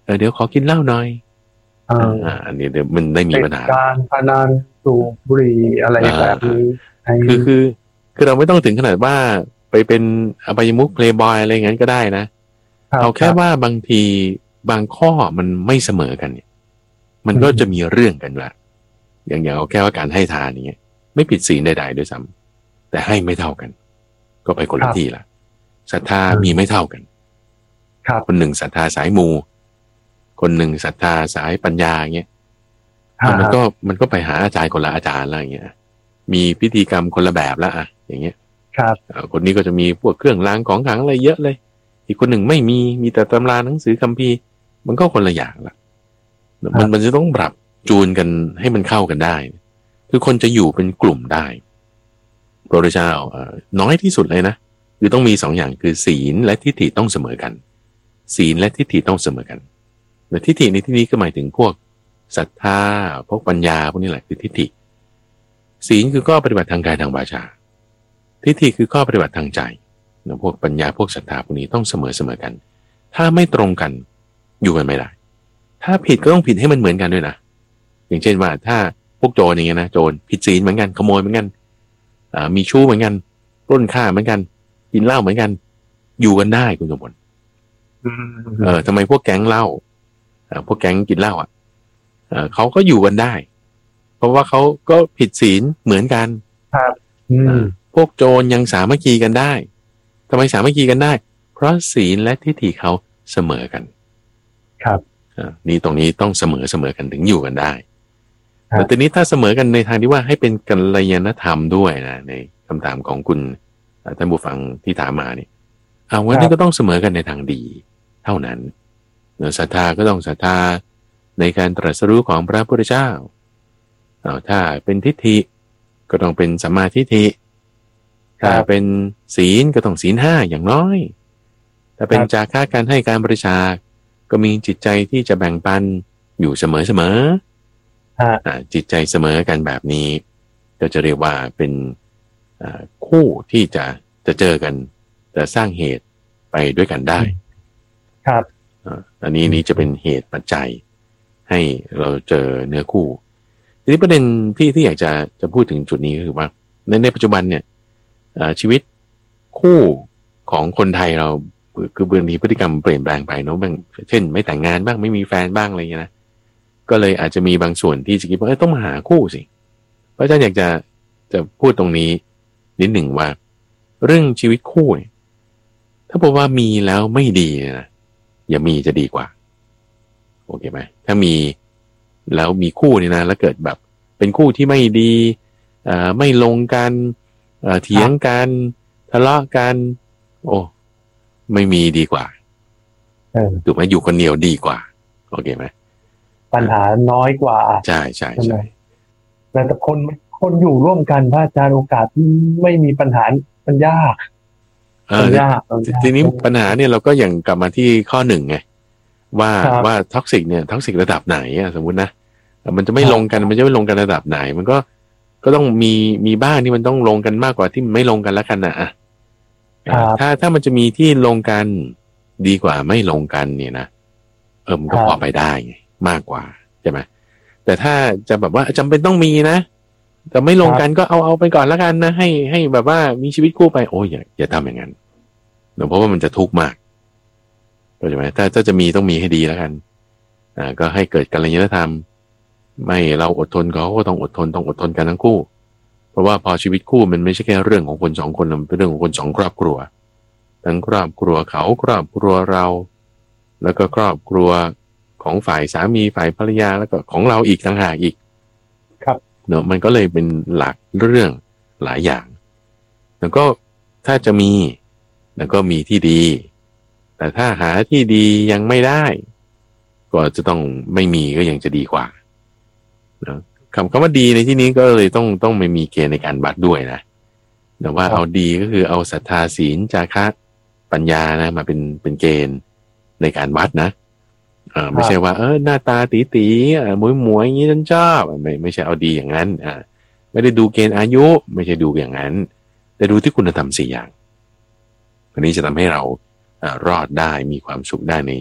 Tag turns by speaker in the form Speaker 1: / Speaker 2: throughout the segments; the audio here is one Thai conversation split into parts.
Speaker 1: เดี๋ยวขอกินเหล้าหน่อย
Speaker 2: เออ
Speaker 1: อันนี้เดี๋ยวมันได้มี
Speaker 2: ติด
Speaker 1: ปัญหา
Speaker 2: การพนันสูบบุหรี่อะไร
Speaker 1: อ่า
Speaker 2: แบบ
Speaker 1: อ่า
Speaker 2: นี้ไอ้
Speaker 1: คือคือคือเราไม่ต้องถึงขนาดว่าไปเป็นอบายมุขเพลย์บอยอะไรอย่างนั้นก็ได้นะ
Speaker 2: ครับ
Speaker 1: เอาแค่ว่าบางทีบางข้อมันไม่เสมอกันเนี่ยมันก็จะมีเรื่องกันละอย่างเอาแค่ว่าการให้ทานอย่างเงี้ยไม่ผิดศีลใดๆด้วยซ้ำแต่ให้ไม่เท่ากันก็ไปคน
Speaker 2: ครับ
Speaker 1: ละที่ละศรัทธามีไม่เท่ากัน
Speaker 2: ครับ
Speaker 1: คนหนึ่งศรัทธาสายมูคนหนึ่งศรัทธาสายปัญญาอย่างเงี้ย
Speaker 2: ฮะ
Speaker 1: มันก็มันก็ไปหาอาจารย์คนละอาจารย์อะไรอย่างเงี้ยมีพิธีกรรมคนละแบบละอย่างเงี้ย
Speaker 2: ครับ
Speaker 1: คนนี้ก็จะมีพวกเครื่องรางของขลังอะไรเยอะเลยอีกคนหนึ่งไม่มีแต่ตำราหนังสือคัมภีร์มันก็คนละอย่างละมันจะต้องปรับจูนกันให้มันเข้ากันได้คือคนจะอยู่เป็นกลุ่มได้พระพุทธเจ้าน้อยที่สุดเลยนะคือต้องมีสองอย่างคือศีลและทิฏฐิต้องเสมอกันศีลและทิฏฐิต้องเสมอกันแต่ทิฏฐิในที่นี้ก็หมายถึงพวกศรัทธาพวกปัญญาพวกนี้แหละคือทิฏฐิศีลคือข้อปฏิบัติทางกายทางวาจาทิฏฐิคือข้อปฏิบัติทางใจพวกปัญญาพวกศรัทธาพวกนี้ต้องเสมอกันถ้าไม่ตรงกันอยู่กันไม่ได้ถ้าผิดก็ต้องผิดให้มันเหมือนกันด้วยนะอย่างเช่นว่าถ้าพวกโจรอย่างเงี้ยนะโจรผิดศีลเหมือนกันขโมยเหมือนกันมีชู้เหมือนกันปล้นฆ่าเหมือนกันกินเหล้าเหมือนกันอยู่กันได้คุณสมบัติทำไมพวกแก๊งเหล้าพวกแก๊งกินเหล้าเขาก็อยู่กันได้เพราะว่าเขาก็ผิดศีลเหมือนกัน
Speaker 2: ครับ
Speaker 1: พวกโจรยังสามัคคีกันได้ทำไมสามัคคีกันได้เพราะศีลและทิฏฐิเขาเสมอกัน
Speaker 2: ครับ
Speaker 1: นี่ตรงนี้ต้องเสมอกันถึงอยู่กันได้แต่ทีนี้ถ้าเสมอกันในทางที่ว่าให้เป็นกัลยาณธรรมด้วยนะในคำถามของคุณท่านผู้ฟังที่ถามมาเนี่ยวันนี้ก็ต้องเสมอกันในทางดีเท่านั้นศรัทธาก็ต้องศรัทธาในการตรัสรู้ของพระพุทธเจ้าถ้าเป็นทิฏฐิก็ต้องเป็นสัมมาทิฏฐิถ้าเป็นศีลก็ต้องศีลห้าอย่างน้อยถ้าเป็นจาคะการให้การบริจาคก็มีจิตใจที่จะแบ่งปันอยู่เสมอจิตใจเสมอกันแบบนี้ก็จะเรียกว่าเป็นคู่ที่จะเจอกันจะสร้างเหตุไปด้วยกันได้
Speaker 2: ครับ
Speaker 1: อันนี้จะเป็นเหตุปัจจัยให้เราเจอเนื้อคู่ทีนี้ประเด็นที่อยากจะพูดถึงจุดนี้ก็คือว่าในปัจจุบันเนี่ยชีวิตคู่ของคนไทยเราคือบางทีพฤติกรรมเปลี่ยนแปลงไปเนาะบางเช่นไม่แต่งงานบ้างไม่มีแฟนบ้างอะไรอย่างเงี้ยนะก็เลยอาจจะมีบางส่วนที่จะคิดว่าต้องมาหาคู่สิเพราะอาจารย์อยากจะพูดตรงนี้นิดหนึ่งว่าเรื่องชีวิตคู่เนี่ยถ้าบอกว่ามีแล้วไม่ดีนะอย่ามีจะดีกว่าโอเคไหมถ้ามีแล้วมีคู่นี่นะแล้วเกิดแบบเป็นคู่ที่ไม่ดีไม่ลงกันเถียงกันทะเลาะกันโอ้ไม่มีดีกว่าถูกไหมอยู่คนเดียวดีกว่าโอเคไหม
Speaker 2: ปัญหาน้อยกว่า
Speaker 1: ใช่ใช่ใช่
Speaker 2: แต่คนอยู่ร่วมกันพระอาจารย์โอกาสที่ไม่มีปัญหามันยาก
Speaker 1: ทีนี้ปัญหาเนี่ยเราก็อย่างกลับมาที่ข้อหนึ่งไงว่าท็อกซิกเนี่ยท็อกซิกระดับไหนสมมุตินะมันจะไม่ลงกันมันจะไม่ลงกันระดับไหนมันก็ต้องมีบ้างที่มันต้องลงกันมากกว่าที่ไม่ลงกันแล้วกันนะถ้ามันจะมีที่ลงกันดีกว่าไม่ลงกันเนี่ยนะมันก็พอไปได้ไงมากกว่าใช่ไหมแต่ถ้าจะแบบว่าจำเป็นต้องมีนะแต่ไม่ลงกันก็เอาไปก่อนแล้วกันนะให้แบบว่ามีชีวิตคู่ไปโอ้ยอย่าทำอย่างนั้นเพราะว่ามันจะทุกข์มากเข้าใจไหมถ้าจะมีต้องมีให้ดีแล้วกันก็ให้เกิดกัลยาณธรรมไม่เราอดทนเขาก็ต้องอดทนกันทั้งคู่เพราะว่าพอชีวิตคู่มันไม่ใช่แค่เรื่องของคนสองคนมันเป็นเรื่องของคนสองครอบครัวทั้งครอบครัวเขาครอบครัวเราแล้วก็ครอบครัวของฝ่ายสามีฝ่ายภรรยาแล้วก็ของเราอีกต่างหากอีก
Speaker 2: ครับ
Speaker 1: เนอะมันก็เลยเป็นหลักเรื่องหลายอย่างแล้วก็ถ้าจะมีแล้วก็มีที่ดีแต่ถ้าหาที่ดียังไม่ได้ก็จะต้องไม่มีก็ยังจะดีกว่านะคำว่าดีในที่นี้ก็เลยต้องไม่มีเกณฑ์ในการวัดด้วยนะแต่ว่าเอาดีก็คือเอาศรัทธาศีลจาคะปัญญานะมาเป็นเกณฑ์ในการวัดนะไม่ใช่ว่าหน้าตาตีหมวยอย่างนี้ฉันชอบไม่ใช่เอาดีอย่างนั้นไม่ได้ดูเกณฑ์อายุไม่ใช่ดูอย่างนั้นแต่ดูที่คุณธรรม4อย่างอันนี้จะทำให้เรารอดได้มีความสุขได้ในชี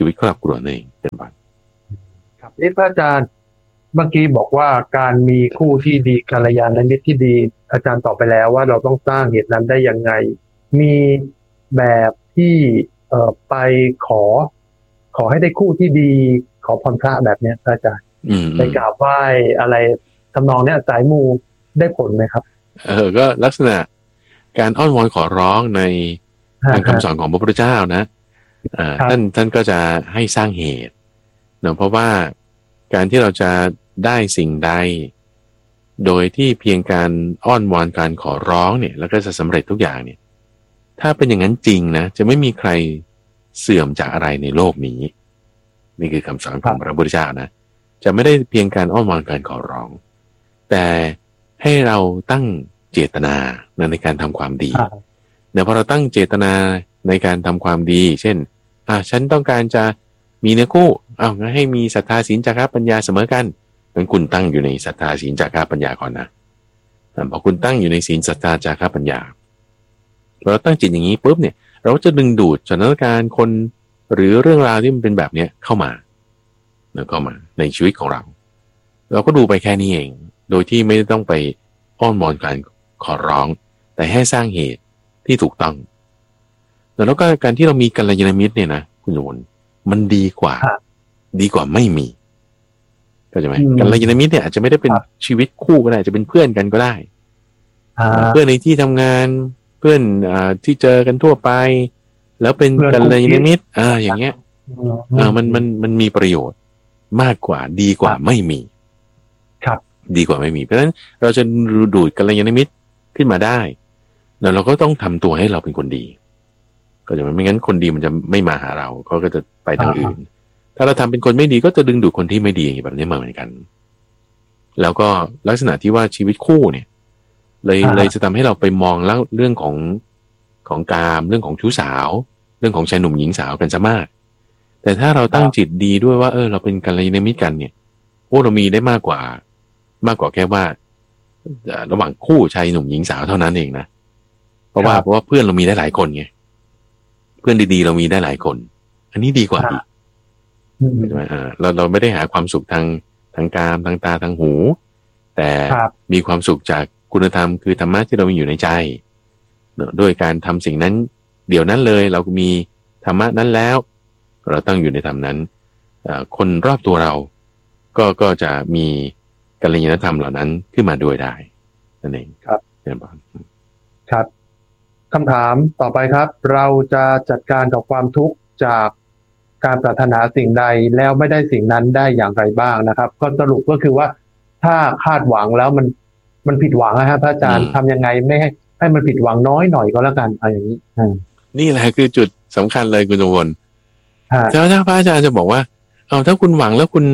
Speaker 1: ชีวิตครอบครัวนั่นเองเป็นต้น
Speaker 2: ครับพระอาจารย์เมื่อกี้บอกว่าการมีคู่ที่ดีกัลยาณมิตรที่ดีอาจารย์ตอบไปแล้วว่าเราต้องสร้างเหตุนั้นได้ยังไงมีแบบที่ไปขอให้ได้คู่ที่ดีขอพรพระแบบเนี้ยพระอาจารย์ไปกราบไหว้อะไรทำนองเนี้ยสายมูได้ผลไหมครับ
Speaker 1: ก็ลักษณะการอ้อนวอนขอร้องในทางคำสอนของพระพุทธเจ้านะท่านก็จะให้สร้างเหตุเนาะเพราะว่าการที่เราจะได้สิ่งใดโดยที่เพียงการอ้อนวอนการขอร้องเนี่ยแล้วก็จะสำเร็จทุกอย่างเนี่ยถ้าเป็นอย่างนั้นจริงนะจะไม่มีใครเสื่อมจากอะไรในโลกนี้นี่คือคำสอนของพระพุทธเจ้านะจะไม่ได้เพียงการอ้อนวอนการขอร้องแต่ให้เราตั้งเจตนาในการทำความดีเนี่ยพอเราตั้งเจตนาในการทำความดีเช่นฉันต้องการจะมีเนื้อคู่งั้นให้มีศรัทธาศีลจาคะปัญญาเสมอกันงั้นคุณตั้งอยู่ในศรัทธาศีลจาคะปัญญาก่อนนะพอคุณตั้งอยู่ในศีลศรัทธาจาคะปัญญาเราตั้งจิตอย่างนี้ปุ๊บเนี่ยเราจะดึงดูดสถานการณ์คนหรือเรื่องราวที่มันเป็นแบบนี้เข้ามาแล้วก็มาในชีวิตของเราเราก็ดูไปแค่นี้เองโดยที่ไม่ต้องไปอ้อนวอนการขอร้องแต่ให้สร้างเหตุที่ถูกต้องแล้วก็การที่เรามีกัลยาณมิตรเนี่ยนะคุณโยมมันดีกว่าไม่มีก็ใช่ไหมกัลยาณมิตรเนี่ยอาจจะไม่ได้เป็นชีวิตคู่ก็ได้จะเป็นเพื่อนกันก็ได้เพื่อนในที่ทำงานเพื่อนที่เจอกันทั่วไปแล้วเป็นกัลยาณมิตรอย่างเงี้ยมันมีประโยชน์มากกว่าดีกว่าไม่มี
Speaker 2: ครับ
Speaker 1: ดีกว่าไม่มีเพราะฉะนั้นเราจะดูดกัลยาณมิตรขึ้นมาได้แล้วเราก็ต้องทำตัวให้เราเป็นคนดีก็จะไม่งั้นคนดีมันจะไม่มาหาเราเขาก็จะไปทางอื่นถ้าเราทำเป็นคนไม่ดีก็จะดึงดูดคนที่ไม่ดีอย่างแบบนี้มาเหมือนกันแล้วก็ลักษณะที่ว่าชีวิตคู่เนี่ยเลยจะทำให้เราไปมองแล้วเรื่องของกามเรื่องของชู้สาวเรื่องของชายหนุ่มหญิงสาวกันซะมากแต่ถ้าเราตั้งจิตดีด้วยว่าเราเป็นกัลยาณมิตรกันเนี่ยเรามีได้มากกว่าแค่ว่าระหว่างคู่ชายหนุ่มหญิงสาวเท่านั้นเองนะเพราะว่าเพื่อนเรามีได้หลายคนไงเพื่อนดีๆเรามีได้หลายคนอันนี้ดีกว่าอีกใช่ไหมเราไม่ได้หาความสุขทางกามทางตาทางหูแต่มีความสุขจากคุณธรรมคือธรรมะที่เรามีอยู่ในใจด้วยการทำสิ่งนั้นเดี๋ยวนั้นเลยเรามีธรรมะนั้นแล้วเราตั้งอยู่ในธรรมนั้นคนรอบตัวเราก็จะมีกัลยาณธรรมเหล่านั้นขึ้นมาด้วยได้นั่นเอง
Speaker 2: ครับ
Speaker 1: ครับ
Speaker 2: คำถามต่อไปครับเราจะจัดการกับความทุกข์จากการปรารถนาสิ่งใดแล้วไม่ได้สิ่งนั้นได้อย่างไรบ้างนะครับก็สรุปก็คือว่าถ้าคาดหวังแล้วมันผิดหวังนะครับพระอาจารย์ทำยังไงไม่ให้มันผิดหวังน้อยหน่อยก็แล้วกันอะไรอย่างนี้
Speaker 1: นี่แหละคือจุดสำคัญเลยคุณจงวนถ้าพระอาจารย์จะบอกว่าถ้าคุณหวังแล้วคุณ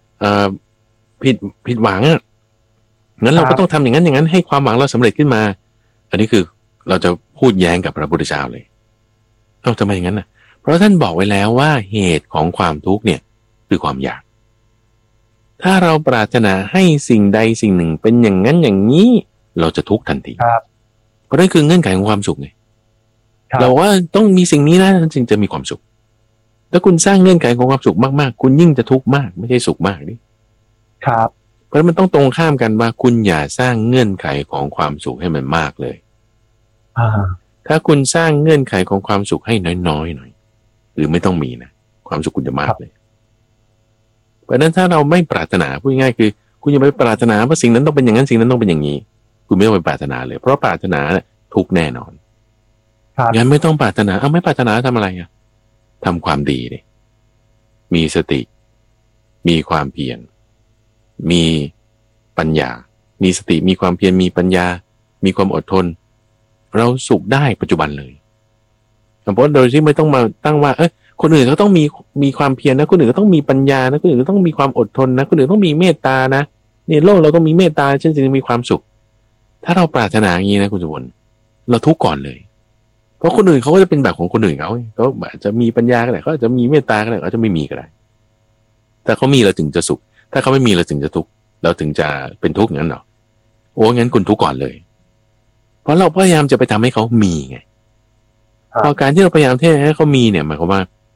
Speaker 1: ผิดหวังงั้นเราก็ต้องทำอย่างนั้นให้ความหวังเราสำเร็จขึ้นมาอันนี้คือเราจะพูดแย้งกับพระพุทธเจ้าเลยทำไมอย่างนั้นน่ะเพราะท่านบอกไว้แล้วว่าเหตุของความทุกข์เนี่ยคือความอยากถ้าเราปรารถนาให้สิ่งใดสิ่งหนึ่งเป็นอย่างนั้นอย่างนี้เราจะทุกข์ทันทีเพราะนั่นคือเงื่อนไขของความสุขไงเราว่าต้องมีสิ่งนี้นะจึงจะมีความสุขถ้าคุณสร้างเงื่อนไขของความสุขมากๆคุณยิ่งจะทุกข์มากไม่ใช่สุขมากนี่
Speaker 2: ครับ
Speaker 1: เพราะมันต้องตรงข้ามกันว่าคุณอย่าสร้างเงื่อนไขของความสุขให้มันมากเลยถ้าคุณสร้างเงื่อนไขของความสุขให้น้อยๆหน่อยหรือไม่ต้องมีนะความสุขคุณจะมากเลยเพราะนั้นถ้าเราไม่ปรารถนาพูดง่ายๆคือคุณอย่าไปปรารถนาว่าสิ่งนั้นต้องเป็นอย่างนั้นสิ่งนั้นต้องเป็นอย่างนี้คุณไม่ต้องไปปรารถนาเลยเพราะปรารถนาทุกแน่นอนงั้นไม่ต้องปรารถนาไม่ปรารถนาทำอะไรทำความดีเลยมีสติมีความเพียรมีปัญญามีสติมีความเพียรมีปัญญามีความอดทนเราสุขได้ปัจจุบันเลยเพราะโดยที่ไม่ต้องมาตั้งว่าคนอื่นเขาต้องมีความเพียรนะคนอื่นก็ต้องมีปัญญานะคนอื่นก็ต้องมีความอดทนนะคนอื่นต้องมีเมตตานะในโลกเราต้องมีเมตตาจึงมีความสุขถ้าเราปรารถนาอย่างนี้นะคุณสุวรรณเราทุกข์ก่อนเลยเพราะคนอื่นเขาก็จะเป็นแบบของคนอื่นเขาอาจจะมีปัญญาก็ได้เขาอาจจะมีเมตตาก็ได้เขาจะไม่มีก็ได้แต่เขามีเราถึงจะสุขถ้าเขาไม่มีเราถึงจะทุกข์เราถึงจะเป็นทุกข์งั้นหรองั้นคุณทุกข์ก่อนเลยเพราะเราพยายามจะไปทำให้เขามีไงพอการที่เราพยายามให้เขามีเนี่ยหมายความว่า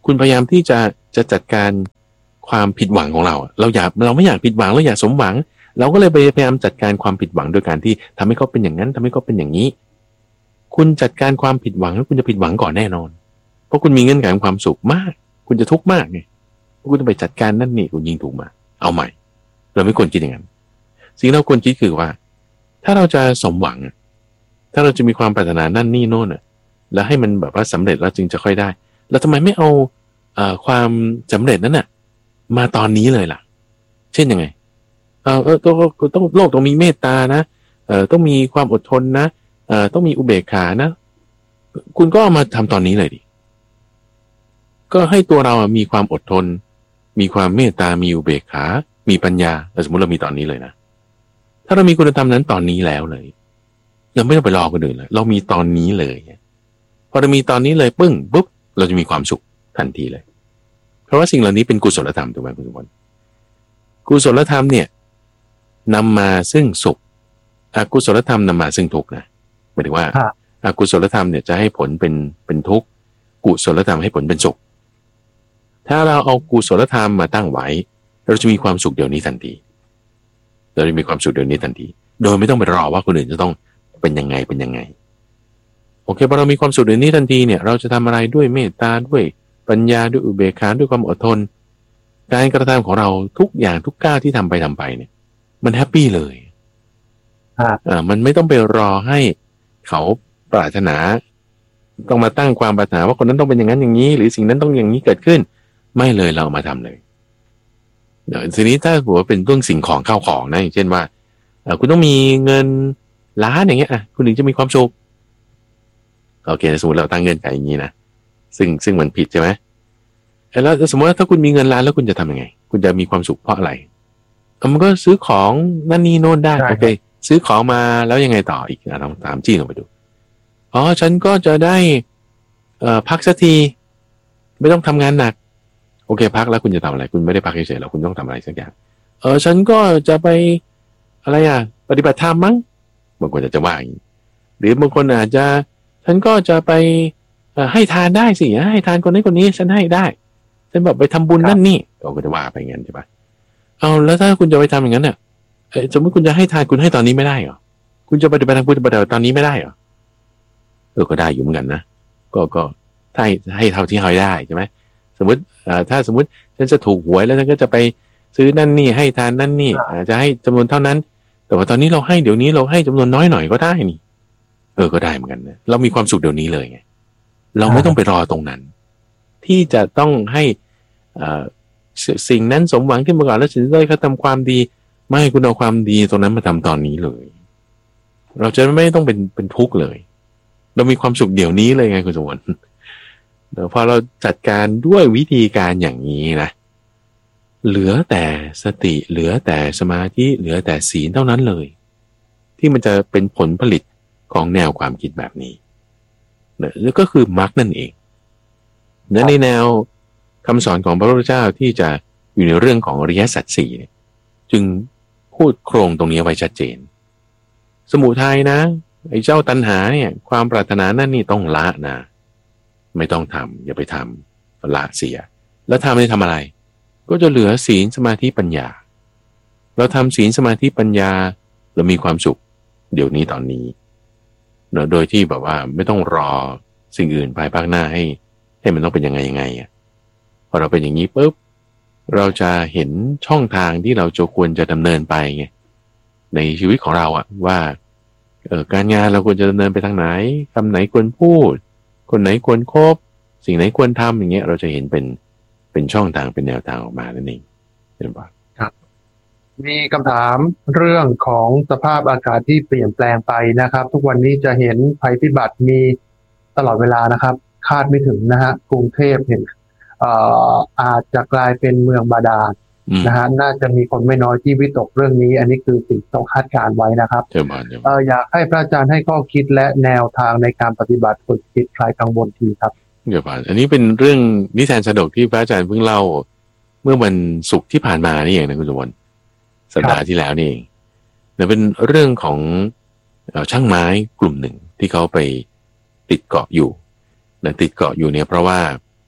Speaker 1: คุณพยายามที่จะจัดการความผิดหวังของเราเราไม่อยากผิดหวังเราอยากสมหวังเราก็เลยพยายามจัดการความผิดหวังโดยการที่ทำให้เขาเป็นอย่างนั้นทำให้เขาเป็นอย่างนี้คุณจัดการความผิดหวังแล้วคุณจะผิดหวังก่อนแน่นอนเพราะคุณมีเงื่อนไขของความสุขมากคุณจะทุกข์มากไงคุณต้องไปจัดการนั่นนี่คุณยิงถูกมาเอาใหม่เราไม่ควรคิดอย่างนั้นสิ่งที่เราควรคิดคือว่าถ้าเราจะสมหวังถ้าเราจะมีความปรารถนานั่นนี่โน่นแล้วให้มันแบบว่าสำเร็จแล้วจึงจะค่อยได้แล้วทำไมไม่เอาความสำเร็จนั้นมาตอนนี้เลยล่ะเช่นยังไงต้องโลกต้องมีเมตตานะต้องมีความอดทนนะต้องมีอุเบกขานะคุณก็เอามาทำตอนนี้เลยดิก็ให้ตัวเรามีความอดทนมีความเมตตามีอุเบกขามีปัญญาสมมติเรามีตอนนี้เลยนะถ้าเรามีคุณธรรมนั้นตอนนี้แล้วเลยเราไม่ต้องไปรอคนอื่นเลยเรามีตอนนี้เลยพอเรามีตอนนี้เลยปึ้งปุ๊บเราจะมีความสุขทันทีเลยเพราะว่าสิ่งเหล่านี้เป็นกุศลธรรมถูกไหมคุณทุกคนกุศลธรรมเนี่ยนำมาซึ่งสุขอกุศลธรรมนำมาซึ่งทุกข์นะหมายถึงว่าอกุศลธรรมเนี่ยจะให้ผลเป็นทุกข์กุศลธรรมให้ผลเป็นสุขถ้าเราเอากุศลธรรมมาตั้งไว้เราจะมีความสุขเดี๋ยวนี้ทันทีเราจะมีความสุขเดี๋ยวนี้ทันทีโดยไม่ต้องไปรอว่าคนอื่นจะต้องเป็นยังไงโอเคพอเรามีความสุขเดี๋ยวนี้ทันทีเนี่ยเราจะทำอะไรด้วยเมตตาด้วยปัญญาด้วยอุเบกขาด้วยความอดทนการกระทำของเราทุกอย่างทุกก้าวที่ทำไปเนี่ยมันแฮปปี้เลยมันไม่ต้องไปรอให้เขาปรารถนาต้องมาตั้งความปรารถนาว่าคนนั้นต้องเป็นอย่างนั้นอย่างนี้หรือสิ่งนั้นต้องอย่างนี้เกิดขึ้นไม่เลยเรามาทำเลยทีนี้ถ้าหัวเป็นเรื่องสิ่งของข้าวของนะอย่างเช่นว่าคุณต้องมีเงินล้านอย่างเงี้ยคุณถึงจะมีความสุขโอเคสมมติเราตั้งเงื่อนไขอย่างนี้นะซึ่งมันผิดใช่ไหมแล้วสมมติว่าถ้าคุณมีเงินล้านแล้วคุณจะทำยังไงคุณจะมีความสุขเพราะอะไรมันก็ซื้อของนั่นนี่โน่นได้โอเคซื้อของมาแล้วยังไงต่ออีกลองตามจี้ลงไปดูฉันก็จะได้พักสักทีไม่ต้องทำงานหนักโอเคพักแล้วคุณจะทำอะไรคุณไม่ได้พักเฉยๆหรอกคุณต้องทำอะไรสักอย่างฉันก็จะไปอะไรปฏิบัติธรรมมั้งบางคนจะว่าอย่างนี้หรือบางคนอาจจะฉันก็จะไปให้ทานได้สิให้ทานคนนี้คนนี้ฉันให้ได้ฉันแบบไปทำบุญนั่นนี่ก็จะว่าไปงั้นใช่ปะแล้วถ้าคุณจะไปทำอย่างนั้นเนี่ยสมมติคุณจะให้ทานคุณให้ตอนนี้ไม่ได้เหรอคุณจะปฏิบัติธรรมคุณจะปฏิบัติตอนนี้ไม่ได้เหรอก็ได้อยู่เหมือนกันนะก็ให้เท่าที่ให้ได้ใช่ไหมสมมติถ้าสมมติฉันจะถูกหวยแล้วฉันก็จะไปซื้อนั่นนี่ให้ทานนั่นนี่จะให้จำนวนเท่านั้นแต่ว่าตอนนี้เราให้เดี๋ยวนี้เราให้จำนวนน้อยหน่อยก็ได้นี่ก็ได้เหมือนกันนะเรามีความสุขเดี๋ยวนี้เลยไงเราไม่ต้องไปรอตรงนั้นที่จะต้องให้สิ่งนั้นสมหวังขึ้นมาก่อนแล้วถึงได้เขาทำความดีไม่คุณเอาความดีตรงนั้นมาทำตอนนี้เลยเราจะไม่ต้องเป็นทุกข์เลยเรามีความสุขเดี๋ยวนี้เลยไงคุณสมบัติพอเราจัดการด้วยวิธีการอย่างนี้นะเหลือแต่สติเหลือแต่สมาธิเหลือแต่ศีลเท่านั้นเลยที่มันจะเป็นผลผลิตของแนวความคิดแบบนี้แล้วก็คือมรรคนั่นเองในแนวคำสอนของพระพุทธเจ้าที่จะอยู่ในเรื่องของอริยสัจสี่จึงพูดโครงตรงนี้ไว้ชัดเจนสมุทัยนะไอ้เจ้าตัณหาเนี่ยความปรารถนานั่นนี่ต้องละนะไม่ต้องทำอย่าไปทำละเสียแล้วทำให้ทำอะไรก็จะเหลือศีลสมาธิปัญญาเราทำศีลสมาธิปัญญาเรามีความสุขเดี๋ยวนี้ตอนนี้โดยที่แบบว่าไม่ต้องรอสิ่งอื่นภายภาคหน้าให้มันต้องเป็นยังไงพอเราเป็นอย่างนี้ปุ๊บเราจะเห็นช่องทางที่เราจะควรจะดำเนินไปไงในชีวิตของเราว่าการงานเราควรจะดำเนินไปทางไหนคำไหนควรพูดคนไหนควรคบสิ่งไหนควรทำอย่างเงี้ยเราจะเห็นเป็นช่องทางเป็นแนวทางออกมานั่นเองเห็นปะ
Speaker 2: ครับมีคำถามเรื่องของสภาพอากาศที่เปลี่ยนแปลงไปนะครับทุกวันนี้จะเห็นภัยพิบัติมีตลอดเวลานะครับคาดไม่ถึงนะฮะกรุงเทพเห็นอาจจะกลายเป็นเมืองบาดาลนะฮะน่าจะมีคนไม่น้อยที่วิตกเรื่องนี้อันนี้คือสิ่งต้องคาดการไว้นะครับอยากให้พระอาจารย์ให้ข้อคิดและแนวทางในการปฏิบัติฝึกจิตคลายกังวลทีครับ
Speaker 1: เดี๋ยวผ่านอันนี้เป็นเรื่องนิทานสนุกที่พระอาจารย์เพิ่งเล่าเมื่อวันศุกร์ที่ผ่านมานี่เองนะคุณสมบัติสัปดาห์ที่แล้วนี่เองเนี่ยเป็นเรื่องของช่างไม้กลุ่มหนึ่งที่เขาไปติดเกาะอยู่นะติดเกาะอยู่เนี่ยเพราะว่า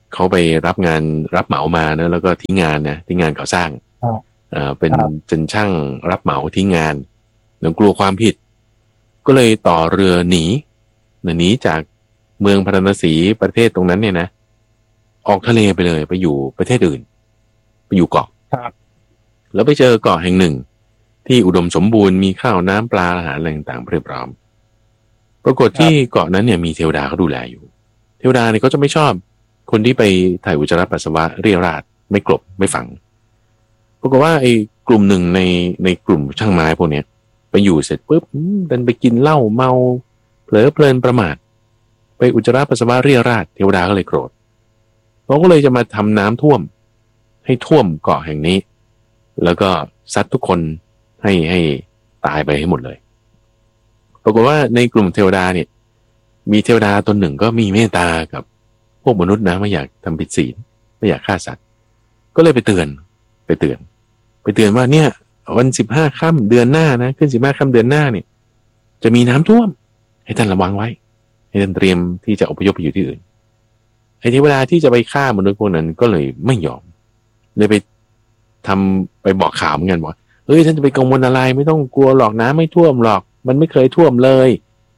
Speaker 1: เขาไปรับงานรับเหมามานะแล้วก็ทิ้งงานนะทิ้งงานก่อสร้างเป็นช่างรับเหมาทิ้งงานเนื่องกลัวความผิดก็เลยต่อเรือหนีจากเมืองพาราณสีประเทศตรงนั้นเนี่ยนะออกทะเลไปเลยไปอยู่ประเทศอื่นไปอยู่เกาะแล้วไปเจอเกาะแห่งหนึ่งที่อุดมสมบูรณ์มีข้าวน้ำปลาอาหารอะไรต่างๆเพียบพร้อมปรากฏที่เกาะนั้นเนี่ยมีเทวดาเขาดูแลอยู่เทวดาเนี่ยเขาจะไม่ชอบคนที่ไปถ่ายอุจจาระปัสสาวะเรี่ยราดไม่กลบไม่ฝังปรากฏว่าไอ้กลุ่มหนึ่งในกลุ่มช่างไม้พวกเนี้ยไปอยู่เสร็จปุ๊บดันไปกินเหล้าเมาเผลอเพลินประมาทไปอุจจาระปัสสาวะเรี่ยราดเทวดาก็เลยโกรธเขาก็เลยจะมาทำน้ำท่วมให้ท่วมเกาะแห่งนี้แล้วก็ซัดทุกคนให้ตายไปให้หมดเลยปรากฏว่าในกลุ่มเทวดาเนี่ยมีเทวดาตนหนึ่งก็มีเมตตากับพวกมนุษย์นะไม่อยากทำผิดศีลไม่อยากฆ่าสัตว์ก็เลยไปเตือนว่าเนี่ยวัน15 ค่ำเดือนหน้านะขึ้น15 ค่ำเดือนหน้าเนี่ยจะมีน้ำท่วมให้ท่านระวังไว้ให้ท่านเตรียมที่จะอพยพไปอยู่ที่อื่นไอ้เทวดาที่จะไปฆ่ามนุษย์พวกนั้นก็เลยไม่ยอมเลยไปบอกข่าวเหมือนกันบอกเฮ้ยท่านจะไปกังวลอะไรไม่ต้องกลัวหรอกน้ำไม่ท่วมหรอกมันไม่เคยท่วมเลย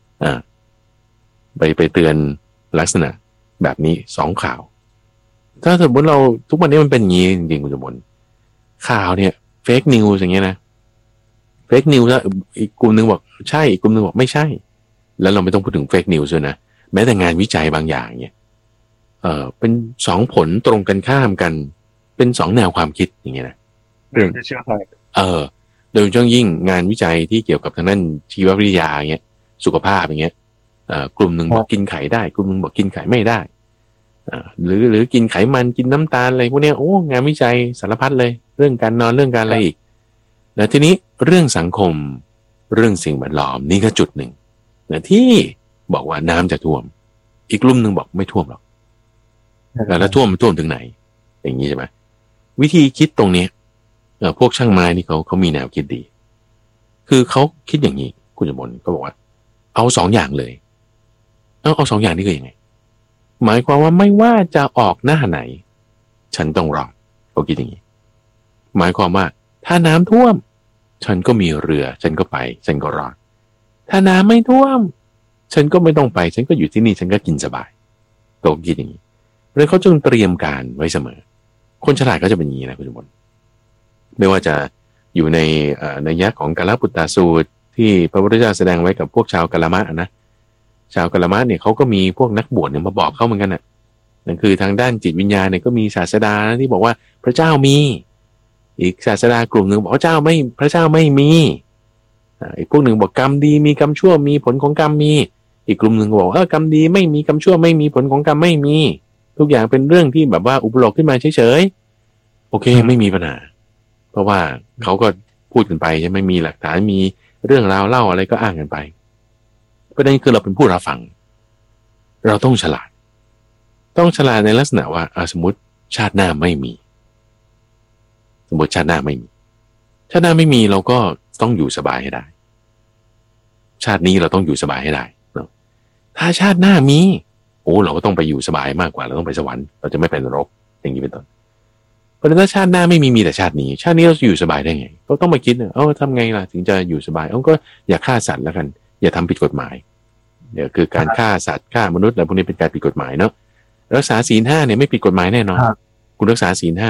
Speaker 1: ไปเตือนลักษณะแบบนี้2 ข่าวถ้าสมมติเราทุกวันนี้มันเป็นอย่างนี้จริงๆคุณสมบัติข่าวเนี่ยเฟกนิวส์อย่างเงี้ยนะเฟกนิวส์แล้วอีกกลุ่มนึงบอกใช่อีกกลุ่มนึงบอกไม่ใช่แล้วเราไม่ต้องพูดถึงเฟกนิวส์ด้วยนะแม้แต่งานวิจัยบางอย่างเนี่ยเป็น2 ผลตรงกันข้ามกันเป็น2 แนวความคิดอย่างเงี้ยนะ
Speaker 2: เรื่องจะเชื่อใคร
Speaker 1: โดยเฉพาะยิ่งงานวิจัยที่เกี่ยวกับทางด้านชีววิทยาอย่างเงี้ยสุขภาพอย่างเงี้ยกลุ่มหนึ่งบอกกินไข่ได้กลุ่มหนึ่งบอกกินไข่ไม่ได้หรือกินไขมันกินน้ำตาลอะไรพวกเนี้ยโอ้งานวิจัยสารพัดเลยเรื่องการนอนเรื่องการอะไรอีกแล้วทีนี้เรื่องสังคมเรื่องสิ่งแวดล้อมนี่ก็จุดหนึ่งนะที่บอกว่าน้ำจะท่วมอีกกลุ่มหนึ่งบอกไม่ท่วมหรอกแล้วท่วมถึงไหนอย่างนี้ใช่ไหมวิธีคิดตรงนี้พวกช่างไม้นี่เขามีแนวคิดดีคือเขาคิดอย่างนี้คุณจมนก็บอกว่าเอา2 อย่างเลยเอา2 อย่างนี่คือยังไงหมายความว่าไม่ว่าจะออกหน้าไหนฉันต้องรอดเขาคิดอย่างนี้หมายความว่าถ้าน้ำท่วมฉันก็มีเรือฉันก็ไปฉันก็รอดถ้าน้ำไม่ท่วมฉันก็ไม่ต้องไปฉันก็อยู่ที่นี่ฉันก็กินสบายเขาคิดอย่างนี้เลยเขาจึงเตรียมการไว้เสมอคนฉลาดก็จะเป็นอย่างนี้นะคุณสมบัติไม่ว่าจะอยู่ในนัยยะของกาลปุตตสูตรที่พระพุทธเจ้าแสดงไว้กับพวกชาวกาลมะนะชาวกาลมะเนี่ยเขาก็มีพวกนักบวชเนี่ยมาบอกเขาเหมือนกันน่ะนั่นคือทางด้านจิตวิญญาณเนี่ยก็มีศาสดาที่บอกว่าพระเจ้ามีอีกศาสดากลุ่มหนึ่งบอกพระเจ้าไม่มีอีกพวกหนึ่งบอกกรรมดีมีกรรมชั่วมีผลของกรรมมีอีกกลุ่มหนึ่งบอกกรรมดีไม่มีกรรมชั่วไม่มีผลของกรรมไม่มีทุกอย่างเป็นเรื่องที่แบบว่าอุปโลกขึ้นมาเฉยๆโอเคไม่มีปัญหาเพราะว่าเขาก็พูดกันไปใช่ไหมมีหลักฐานมีเรื่องราวเล่าอะไรก็อ้างกันไปประเด็นคือเราเป็นผู้รับฟังเราต้องฉลาดในลักษณะว่าสมมติชาติหน้าไม่มีสมมติชาติหน้าไม่มีเราก็ต้องอยู่สบายให้ได้ชาตินี้เราต้องอยู่สบายให้ได้ถ้าชาติหน้ามีเราก็ต้องไปอยู่สบายมากกว่าเราต้องไปสวรรค์เราจะไม่เป็นนรกอย่างนี้เป็นต้นเพราะฉะนั้นถ้าชาติหน้าไม่มีแต่ชาตินี้เราจะอยู่สบายได้ไงเราต้องมาคิดทำไงล่ะถึงจะอยู่สบายก็อย่าฆ่าสัตว์แล้วกันอย่าทำผิดกฎหมายเดี๋ยวคือการฆ่าสัตว์ฆ่ามนุษย์อะไรพวกนี้เป็นการผิดกฎหมายเนาะรักษาศีล 5เนี่ยไม่ผิดกฎหมายแน่นอนคุณรักษาศีล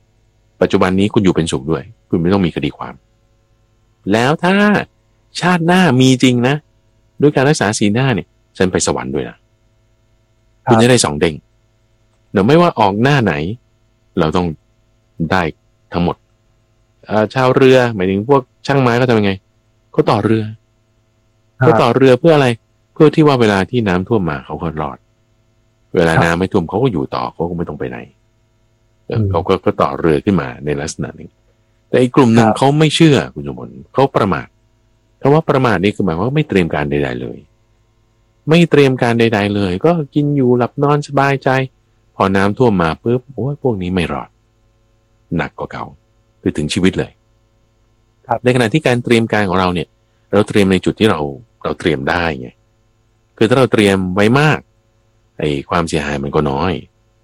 Speaker 1: 5ปัจจุบันนี้คุณอยู่เป็นสุขด้วยคุณไม่ต้องมีคดีความแล้วถ้าชาติหน้ามีจริงนะด้วยการรักษาศีล 5เนี่ยฉันไปสวรรค์ด้วยนะคุณจะได้2 เด้งเดี๋ยวไม่ว่าออกหน้าไหนเราต้องได้ทั้งหมดชาวเรือหมายถึงพวกช่างไม้ก็ทำยังไงเขาต่อเรือเพื่ออะไรเพื่อที่ว่าเวลาที่น้ำท่วมมาเขาก็รอดเวลาน้ำไม่ท่วมเขาก็อยู่ต่อเขาก็ไม่ต้องไปไหนเขาก็ต่อเรือขึ้นมาในลักษณะนึงแต่อีกกลุ่มหนึ่งเขาไม่เชื่อคุณสมบัติเขาประมาทเพราะว่าประมาทนี่คือหมายว่าไม่เตรียมการใดๆเลยไม่เตรียมการใดๆเลยก็กินอยู่หลับนอนสบายใจพอน้ำท่วมมาปุ๊บพวกนี้ไม่รอดหนักกว่าเก่าคือถึงชีวิตเลยในขณะที่การเตรียมการของเราเนี่ยเราเตรียมในจุดที่เราเตรียมได้ไงคือถ้าเราเตรียมไว้มากไอ้ความเสียหายมันก็น้อย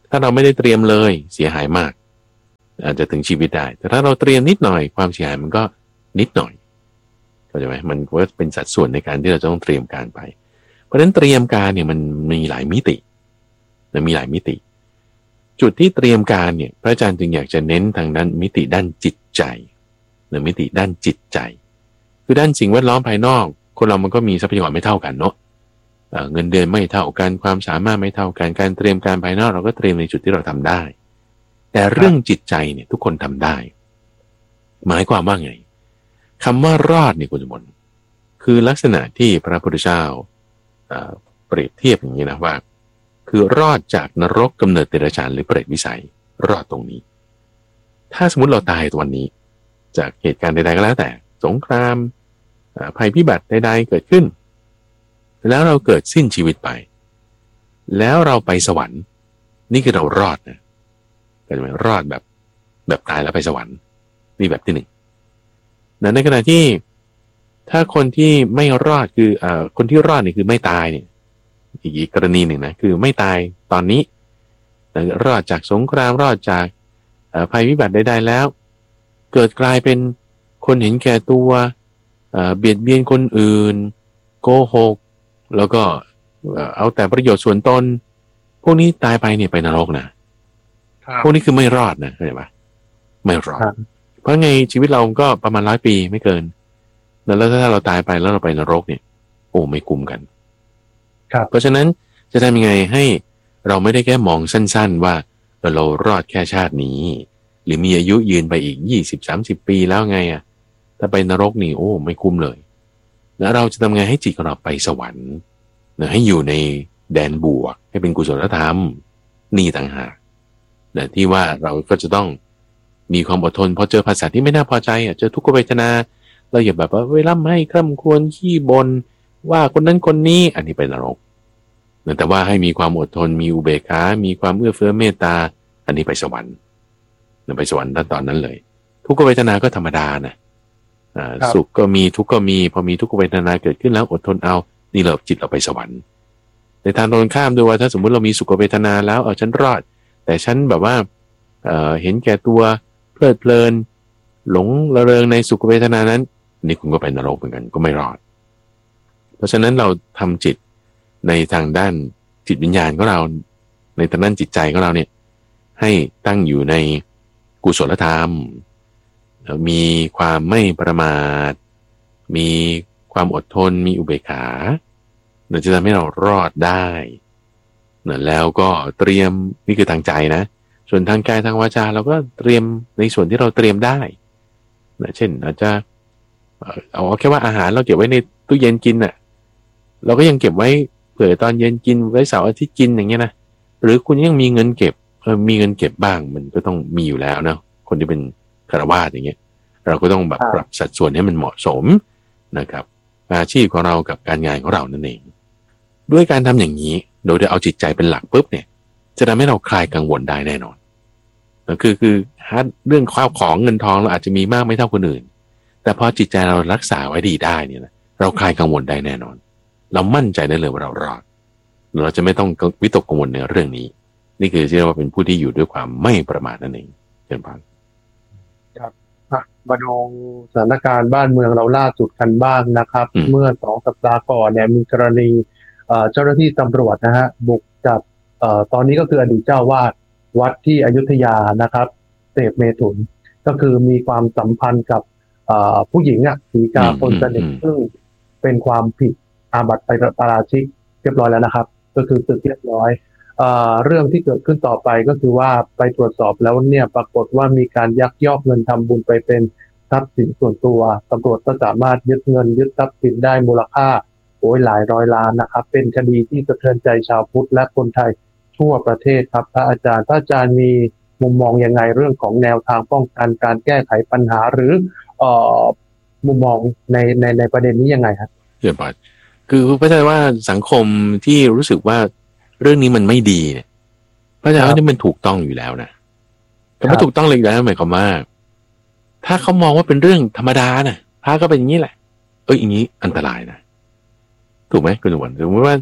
Speaker 1: ถ้าเราไม่ได้เตรียมเลยเสียหายมากอาจจะถึงชีวิตได้แต่ถ้าเราเตรียมนิดหน่อยความเสียหายมันก็นิดหน่อยเข้าใจไหมมันก็เป็นสัดส่วนในการที่เราจะต้องเตรียมการไปเพราะฉะนั้นเตรียมการเนี่ยมันมีหลายมิติมีหลายมิติจุดที่เตรียมการเนี่ยพระอาจารย์จึงอยากจะเน้นทางด้านมิติด้านจิตใจมิติด้านจิตใจคือด้านสิ่งแวดล้อมภายนอกคนเรามันก็มีทรัพยากรไม่เท่ากันเนาะเงินเดือนไม่เท่ากันความสามารถไม่เท่ากันการเตรียมการภายนอกเราก็เตรียมในจุดที่เราทำได้แต่เรื่องจิตใจเนี่ยทุกคนทำได้หมายความว่าไงคำว่ารอดเนี่ยคุณสมบัติคือลักษณะที่พระพุทธเจ้าเปรียบเทียบอย่างนี้นะว่าคือรอดจากนรกกำเนิดเดรัจฉานหรือเปรตวิสัยรอดตรงนี้ถ้าสมมติเราตายวันนี้จากเหตุการณ์ใดๆก็แล้วแต่สงครามภัยพิบัติใดๆเกิดขึ้นแล้วเราเกิดสิ้นชีวิตไปแล้วเราไปสวรรค์นี่คือเรารอดนะก็จะเป็นรอดแบบตายแล้วไปสวรรค์นี่แบบที่หนึ่งในขณะที่ถ้าคนที่ไม่รอดคือคนที่รอดนี่คือไม่ตายเนี่ยอีกกรณีหนึ่งนะคือไม่ตายตอนนี้รอดจากสงครามรอดจากภัยพิบัติใดๆแล้วเกิดกลายเป็นคนเห็นแก่ตัวเบียดเบียนคนอื่นโกหกแล้วก็เอาแต่ประโยชน์ส่วนตนพวกนี้ตายไปเนี่ยไปนรกนะพวกนี้คือไม่รอดนะเข้าใจปะไม่รอดเพราะไงชีวิตเราก็ประมาณ100 ปีไม่เกินแล้วถ้าเราตายไปแล้วเราไปนรกเนี่ยโอ้ไม่คุ้มกันเพราะฉะนั้นจะทำยังไงให้เราไม่ได้แค่มองสั้นๆว่าเรารอดแค่ชาตินี้หรือมีอายุยืนไปอีก20-30 ปีแล้วไงถ้าไปนรกนี่โอ้ไม่คุ้มเลยแล้วเราจะทำไงให้จิตของเราไปสวรรค์ให้อยู่ในแดนบวกให้เป็นกุศลธรรมนี่ต่างหากที่ว่าเราก็จะต้องมีความอดทนพอเจอภาษาที่ไม่น่าพอใจเจอทุกขเวทนาเราอย่าแบบว่าเวลาให้คร่ำครวญขี้บ่นว่าคนนั้นคนนี้อันนี้เป็นนรกแต่ว่าให้มีความอดทนมีอุเบกขามีความเอื้อเฟื้อเมตตาอันนี้ไปสวรรค์ไปสวรรค์ตอนนั้นเลยทุกขเวทนาก็ธรรมดานะสุขก็มีทุกข์ก็มีพอมีทุกขเวทนาเกิดขึ้นแล้วอดทนเอานี่เราจิตเราไปสวรรค์ในทางตรงข้ามด้วยว่าถ้าสมมุติเรามีสุขเวทนาแล้วฉันรอดแต่ฉันแบบว่าเห็นแก่ตัวเพลิดเพลินหลงระเริงในสุขเวทนานั้นนี่คุณก็ไปนรกเหมือนกันก็ไม่รอดเพราะฉะนั้นเราทำจิตในทางด้านจิตวิญญาณของเราในทางด้านจิตใจของเราเนี่ยให้ตั้งอยู่ในกุศลธรรมมีความไม่ประมาทมีความอดทนมีอุเบกขาจะทำให้เรารอดได้แล้วก็เตรียมนี่คือทางใจนะส่วนทางกายทางวาจาเราก็เตรียมในส่วนที่เราเตรียมได้เช่นอาจจะเอาแค่ว่าอาหารเราเก็บไว้ในตู้เย็นกินเราก็ยังเก็บไว้เผื่อตอนเย็นกินไว้เสาร์อาทิตย์กินอย่างเงี้ยนะหรือคุณยังมีเงินเก็บมีเงินเก็บบ้างมันก็ต้องมีอยู่แล้วนะคนที่เป็นฆราวาสอย่างเงี้ยเราก็ต้องแบบปรับสัดส่วนให้มันเหมาะสมนะครับอาชีพของเรากับการงานของเรานั่นเองด้วยการทำอย่างนี้โดยเอาจิตใจเป็นหลักปุ๊บเนี่ยจะทำให้เราคลายกังวลได้แน่นอนคือเรื่องข้าวของเงินทองเราอาจจะมีมากไม่เท่าคนอื่นแต่พอจิตใจเรารักษาไว้ดีได้เนี่ยนะเราคลายกังวลได้แน่นอนเรามั่นใจได้เลยว่าเรารอดเราจะไม่ต้องวิตกกังวลในเรื่องนี้นี่คือที่เรียกว่าเป็นผู้ที่อยู่ด้วยความไม่ประมาทนั่นเองเป็นพัน
Speaker 2: ครับมาดูสถานการณ์บ้านเมืองเราล่าสุดกันบ้างนะครับเมื่อ2 สัปดาห์ก่อนเนี่ยมีกรณีเจ้าหน้าที่ตำรวจนะฮะบุกจับตอนนี้ก็คืออดีตเจ้าวาดวัดที่อยุธยานะครับเสพเมถุนก็คือมีความสัมพันธ์กับผู้หญิงสีกาคนสนิทซึ่งเป็นความผิดอาบัติปาราชิกเรียบร้อยแล้วนะครับก็คือสึกเรียบร้อยเรื่องที่เกิดขึ้นต่อไปก็คือว่าไปตรวจสอบแล้วเนี่ยปรากฏว่ามีการยักยอกเงินทำบุญไปเป็นทรัพย์สินส่วนตัวตำรวจก็สามารถยึดเงินยึดทรัพย์สินได้มูลค่าหลายร้อยล้านนะครับเป็นคดีที่สะเทือนใจชาวพุทธและคนไทยทั่วประเทศครับพระอาจารย์มีมุมมองยังไงเรื่องของแนวทางป้องกันการแก้ไขปัญหาหรือมุมมองในประเด็นนี้ยังไงครับ
Speaker 1: เกี่ยวกับคือพระอาจารย์ว่าสังคมที่รู้สึกว่าเรื่องนี้มันไม่ดีเนี่ยพระอาจารย์ว่านี่มันถูกต้องอยู่แล้วนะแต่ไม่ถูกต้องเลยแล้วหมายความว่าถ้าเขามองว่าเป็นเรื่องธรรมดานะพระก็เป็นอย่างนี้แหละอย่างนี้อันตรายนะถูกไหมคุณสมบัติสมมติว่า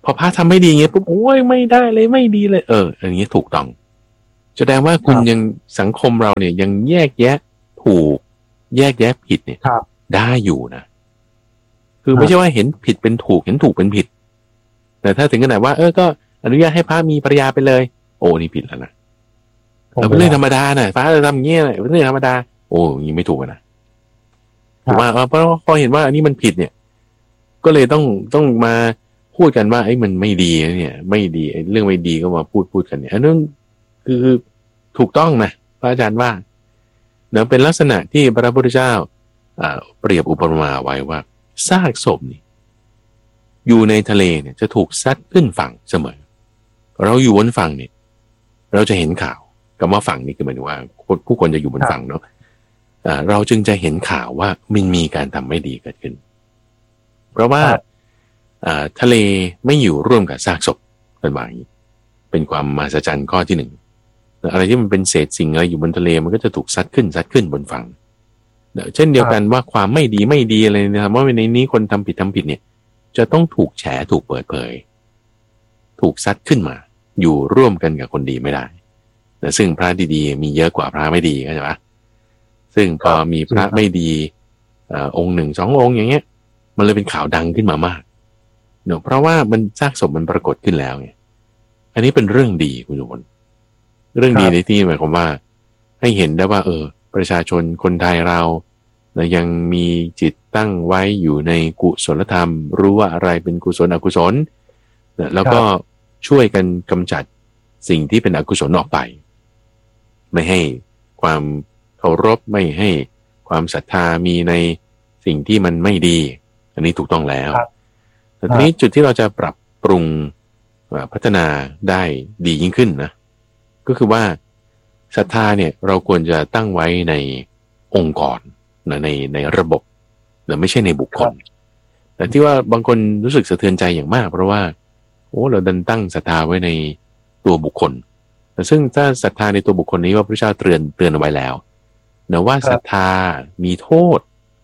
Speaker 1: พอพระทำไม่ดีเงี้ยปุ๊บโอ้ยไม่ได้เลยไม่ดีเลยอย่างนี้ถูกต้องแสดงว่าคุณยังสังคมเราเนี่ยยังแยกแยะถูกแยกแยะผิดเนี่ยได้อยู่นะคือไม่ใช่ว่าเห็นผิดเป็นถูกเห็นถูกเป็นผิดแต่ถ้าถึงขนาดว่าก็อนุญาตให้พระมีภรรยาไปเลยโอ้นี่ผิดแล้วนะเราเป็นเรื่องธรรมดานะพระจะทำอย่างเงี้ยเป็นเรื่องธรรมดาโอ้ยงไม่ถูกนะถูกว่าเพราะพอเห็นว่าอันนี้มันผิดเนี่ยก็เลยต้องมาพูดกันว่าไอ้มันไม่ดีเนี่ยไม่ดีเรื่องไม่ดีก็มาพูดกันเนี่ยอันนั้นคือถูกต้องนะพระอาจารย์ว่าเดี๋ยวเป็นลักษณะที่พระพุทธเจ้าเปรียบอุปมาไว้ว่าซากศพนี่อยู่ในทะเลเนี่ยจะถูกซัดขึ้นฝั่งเสมอเราอยู่บนฝั่งเนี่ยเราจะเห็นข่าวกับว่าฝั่งนี้คือหมายถึงว่าผู้คนจะอยู่บนฝั่งเนาะเราจึงจะเห็นข่าวว่ามันมีการทำไม่ดีเกิดขึ้นเพราะว่าทะเลไม่อยู่ร่วมกับซากศพเป็นว่าอย่างนี้เป็นความมหัศจรรย์ข้อที่หนึ่งอะไรที่มันเป็นเศษสิ่งอะไรอยู่บนทะเลมันก็จะถูกซัดขึ้นบนฝั่งเช่นเดียวกันว่าความไม่ดีอะไรนะครับว่าในนี้คนทำผิดเนี่ยจะต้องถูกแฉถูกเปิดเผยถูกซัดขึ้นมาอยู่ร่วมกันกับคนดีไม่ได้แต่ซึ่งพระดีๆมีเยอะกว่าพระไม่ดีเข้าใจปะซึ่งพอมีพระไม่ดีองค์หนึ่งสององค์อย่างเงี้ยมันเลยเป็นข่าวดังขึ้นมามากเนอะเพราะว่ามันซากศพมันปรากฏขึ้นแล้วไงอันนี้เป็นเรื่องดีคุณผู้ชมเรื่องดีในที่หมายความว่าให้เห็นได้ว่าประชาชนคนไทยเรายังมีจิตตั้งไว้อยู่ในกุศลธรรมรู้ว่าอะไรเป็นกุศลอกุศลแล้วก็ช่วยกันกำจัดสิ่งที่เป็นอกุศลออกไปไม่ให้ความเคารพไม่ให้ความศรัทธามีในสิ่งที่มันไม่ดีอันนี้ถูกต้องแล้วแต่ทีนี้จุดที่เราจะปรับปรุงพัฒนาได้ดียิ่งขึ้นนะก็คือว่าศรัทธาเนี่ยเราควรจะตั้งไว้ในองค์กรในระบบแต่ไม่ใช่ในบุคคลแต่ที่ว่าบางคนรู้สึกสะเทือนใจอย่างมากเพราะว่าเราดันตั้งศรัทธาไว้ในตัวบุคคลแต่ซึ่งถ้าศรัทธาในตัวบุคคลนี้ว่าพระเจ้าเตือนเอาไว้แล้วนะว่าศรัทธามีโทษ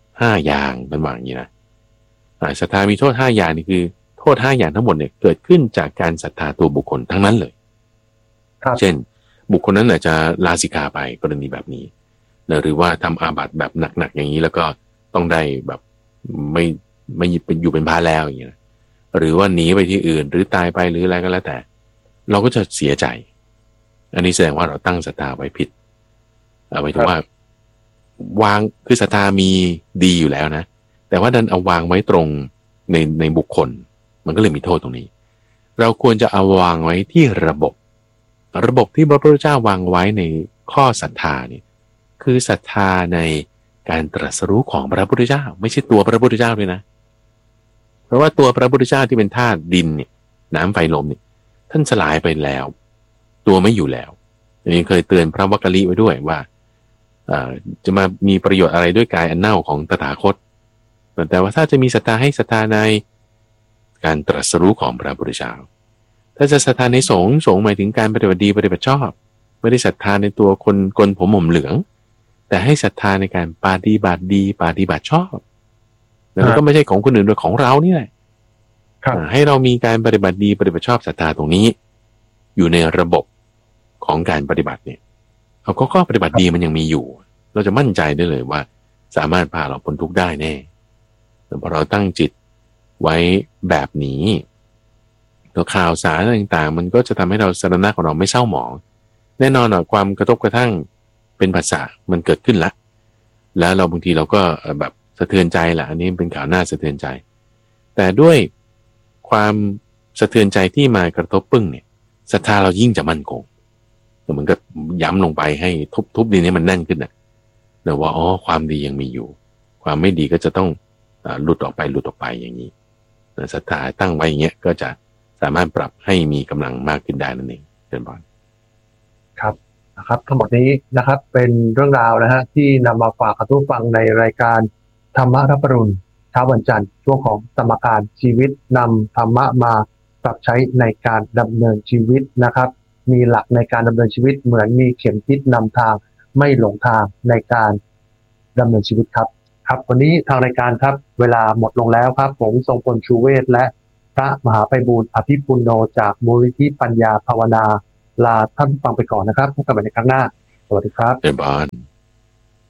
Speaker 1: 5อย่างเป็นว่าอย่างนี้นะศรัทธามีโทษ5อย่างนี่คือโทษ5อย่างทั้งหมดเนี่ยเกิดขึ้นจากการศรัทธาตัวบุคคลทั้งนั้นเลยเช่นบุคคลนั้นอาจจะลาสิกขาไปกรณีแบบนี้หรือว่าทำอาบัติแบบหนักๆอย่างนี้แล้วก็ต้องได้แบบไม่เป็นอยู่เป็นพระแล้วอย่างเงี้ยหรือว่าหนีไปที่อื่นหรือตายไปหรืออะไรก็แล้วแต่เราก็จะเสียใจอันนี้แสดงว่าเราตั้งศรัทธาไว้ผิดหมายถึงว่าวางคือศรัทธามีดีอยู่แล้วนะแต่ว่าดันเอาวางไว้ตรงในบุคคลมันก็เลยมีโทษตรงนี้เราควรจะเอาวางไว้ที่ระบบที่พระพุทธเจ้าวางไว้ในข้อศรัทธานี่คือศรัทธาในการตรัสรู้ของพระพุทธเจ้าไม่ใช่ตัวพระพุทธเจ้าด้วยนะเพราะว่าตัวพระพุทธเจ้าที่เป็นธาตุดินเนี่ยน้ำไฟลมเนี่ยท่านสลายไปแล้วตัวไม่อยู่แล้วอันนี้เคยเตือนพระวักกะลิไว้ด้วยว่าจะมามีประโยชน์อะไรด้วยกายอันเน่าของตถาคตแต่ว่าถ้าจะมีศรัทธาให้ศรัทธาในการตรัสรู้ของพระพุทธเจ้าถ้าจะศรัทธาในสงฆ์หมายถึงการปฏิบัติดีปฏิบัติชอบไม่ได้ศรัทธาในตัวคนผมหม่มเหลืองแต่ให้ศรัทธาในการปฏิบัติดีปฏิบัติชอบแล้วก็ไม่ใช่ของคนอื่นโดยของเรานี่แหละให้เรามีการปฏิบัติดีปฏิบัติชอบศรัทธาตรงนี้อยู่ในระบบของการปฏิบัติเนี่ยเอาข้อปฏิบัติดีมันยังมีอยู่เราจะมั่นใจได้เลยว่าสามารถพาเราพ้นทุกข์ได้แน่แต่พอเราตั้งจิตไว้แบบนี้ตัวข่าวสารต่างๆมันก็จะทำให้เราสรณะของเราไม่เศร้าหมองแน่นอนความกระทบกระทั่งเป็นภาษามันเกิดขึ้นแล้วเราบางทีเราก็แบบสะเทือนใจแหละอันนี้เป็นข่าวหน้าสะเทือนใจแต่ด้วยความสะเทือนใจที่มากระทบปึ้งเนี่ยศรัทธาเรายิ่งจะมั่นคงเหมือนกับย้ำลงไปให้ทุบดินให้มันแน่นขึ้นนะแต่ว่าความดียังมีอยู่ความไม่ดีก็จะต้องหลุดออกไปอย่างนี้ศรัทธาตั้งไว้อย่างเงี้ยก็จะสามารถปรับให้มีกำลังมากขึ้นได้นั่นเองเป็นบอล
Speaker 2: ครับนะครับทั้งหมดนี้นะครับเป็นเรื่องราวนะฮะที่นำมาฝากกับทุกฟังในรายการธรรมะรับปรุณเช้าวันจันทร์ช่วงของสมการชีวิตนำธรรมะมาปรับใช้ในการดำเนินชีวิตนะครับมีหลักในการดำเนินชีวิตเหมือนมีเข็มทิศนำทางไม่หลงทางในการดำเนินชีวิตครับวันนี้ทางรายการครับเวลาหมดลงแล้วครับผมทรงพลชูเวชและพระมหาไพบูลย์อภิปุโนจากมูลนิธิปัญญาภาวนาลาท่านฟังไปก่อนนะครับพบกันใหม่ในครั้งหน้าสวัสดีครับ
Speaker 1: เรียบร้อย